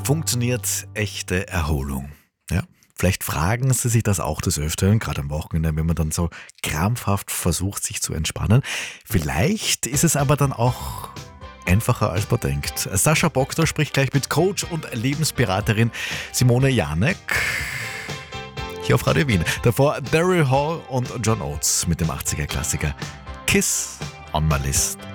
funktioniert echte Erholung? Ja, vielleicht fragen Sie sich das auch des Öfteren, gerade am Wochenende, wenn man dann so krampfhaft versucht, sich zu entspannen. Vielleicht ist es aber dann auch einfacher, als man denkt. Sascha Bogner spricht gleich mit Coach und Lebensberaterin Simone Janek hier auf Radio Wien. Davor Daryl Hall und John Oates mit dem 80er-Klassiker Kiss on My List.